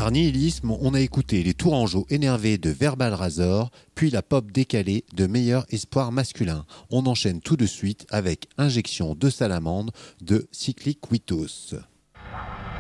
Par nihilisme, on a écouté les Tourangeaux énervés de Verbal Razor, puis la pop décalée de Meilleur Espoir Masculin. On enchaîne tout de suite avec Injection de salamandre de Cyclic Witos.